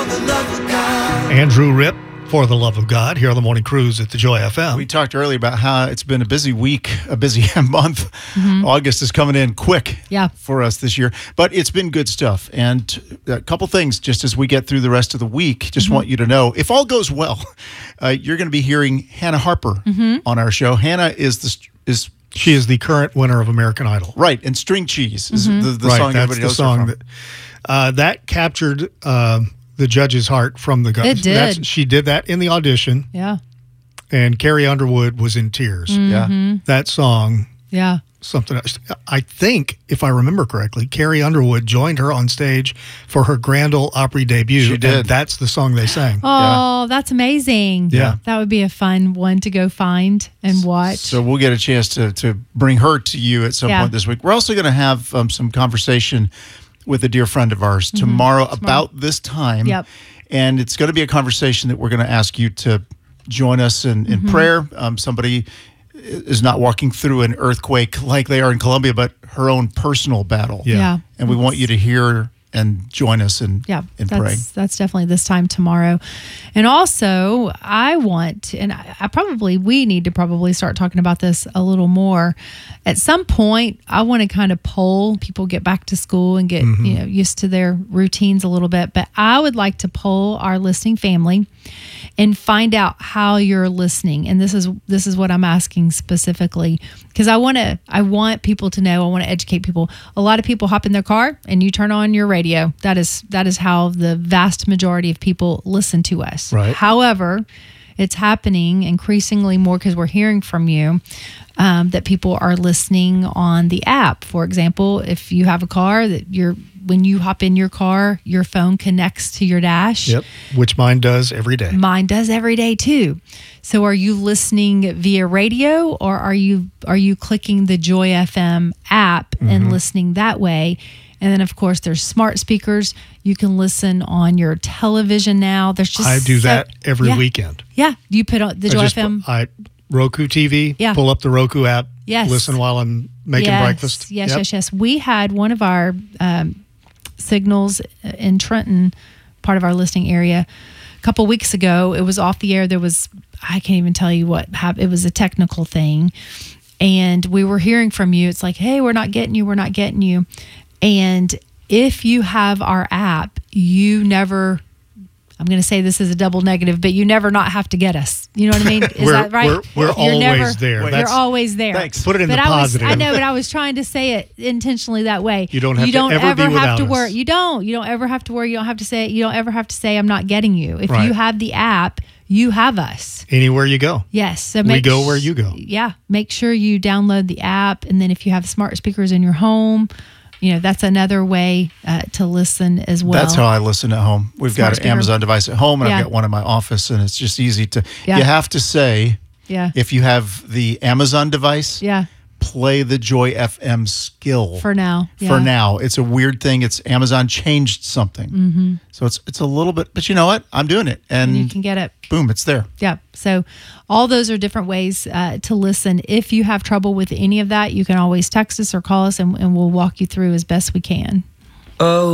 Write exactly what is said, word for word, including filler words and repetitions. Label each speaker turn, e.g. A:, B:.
A: the love of God.
B: Andrew Ripp, For the Love of God, here on the Morning Cruise at the Joy F M.
C: We talked earlier about how it's been a busy week, a busy month. Mm-hmm. August is coming in quick
D: yeah.
C: for us this year, but it's been good stuff. And a couple things just as we get through the rest of the week, just mm-hmm. want you to know, if all goes well, uh, you're going to be hearing Hannah Harper mm-hmm. on our show. Hannah is the is
B: she is the current winner of American Idol,
C: right? And String Cheese is
D: mm-hmm.
C: the, the
B: right,
C: song
B: that's
C: everybody
B: the
C: knows
B: song
C: her from.
B: that uh, that captured. Uh, the judge's heart from the guns.
D: It did.
B: That's, she did that in the audition.
D: Yeah.
B: And Carrie Underwood was in tears.
D: Mm-hmm.
C: Yeah.
B: That song.
D: Yeah.
B: Something else. I think, if I remember correctly, Carrie Underwood joined her on stage for her Grand Ole Opry debut.
C: She did.
B: And that's the song they sang.
D: Oh, yeah. That's amazing.
B: Yeah.
D: That would be a fun one to go find and watch.
C: So we'll get a chance to, to bring her to you at some
D: yeah.
C: point this week. We're also going to have um, some conversation with a dear friend of ours mm-hmm. tomorrow, tomorrow about this time.
D: Yep.
C: And it's going to be a conversation that we're going to ask you to join us in, in mm-hmm. prayer. Um, somebody is not walking through an earthquake like they are in Colombia, but her own personal battle.
B: Yeah.
D: yeah.
C: And we want you to hear and join us in,
D: yeah,
C: in
D: that's,
C: praying.
D: That's definitely this time tomorrow. And also, I want, and I, I probably, we need to probably start talking about this a little more. At some point, I want to kind of poll, people get back to school and get mm-hmm. you know used to their routines a little bit. But I would like to poll our listening family and find out how you're listening. And this is this is what I'm asking specifically, because I want to I want people to know. I want to educate people. A lot of people hop in their car and you turn on your radio. That is that is how the vast majority of people listen to us.
B: Right.
D: However, it's happening increasingly more because we're hearing from you um, that people are listening on the app. For example, if you have a car that you're when you hop in your car, your phone connects to your dash.
B: Yep, which mine does every day.
D: Mine does every day too. So are you listening via radio, or are you are you clicking the Joy F M app mm-hmm. and listening that way? And then, of course, there's smart speakers. You can listen on your television now. There's just
B: I do
D: so,
B: that every
D: yeah.
B: weekend.
D: Yeah, you put on the
B: I
D: Joy
B: just,
D: F M.
B: I Roku T V.
D: Yeah.
B: Pull up the Roku app.
D: Yes.
B: Listen while I'm making
D: yes,
B: breakfast.
D: Yes,
B: yep.
D: yes, yes. We had one of our um, signals in Trenton, part of our listening area, a couple weeks ago. It was off the air. There was, I can't even tell you what happened. It was a technical thing. And we were hearing from you. It's like, hey, we're not getting you. We're not getting you. And if you have our app, you never, I'm going to say this is a double negative, but you never not have to get us. You know what I mean? Is
B: we're,
D: that right?
B: We're, we're
D: You're
B: always
D: never,
B: there.
D: You're
B: That's,
D: always there.
C: Thanks.
B: Put it in
D: but
B: the
D: I
B: positive.
D: Was, I know, but I was trying to say it intentionally that way.
B: You don't have
D: you
B: to
D: don't
B: ever
D: ever
B: be
D: have
B: without
D: to
B: us.
D: worry. You don't. You don't ever have to worry. You don't have to say it. You don't ever have to say, I'm not getting you. If
B: Right.
D: you have the app, you have us.
B: Anywhere you go.
D: Yes. So
B: we
D: make
B: go where you go.
D: Yeah. Make sure you download the app. And then if you have smart speakers in your home, you know, that's another way uh, to listen as well.
C: That's how I listen at home. We've
D: Smart
C: got an
D: speaker.
C: Amazon device at home, and
D: Yeah.
C: I've got one in my office, and it's just easy to.
D: Yeah.
C: You have to say,
D: Yeah.
C: if you have the Amazon device,
D: Yeah.
C: play the Joy F M skill.
D: For now. Yeah.
C: For now. It's a weird thing. It's Amazon changed something. Mm-hmm. So it's it's a little bit, but you know what? I'm doing it. And,
D: And you can get it.
C: boom, it's there.
D: Yeah. So all those are different ways uh, to listen. If you have trouble with any of that, you can always text us or call us, and, and we'll walk you through as best we can.
A: Oh.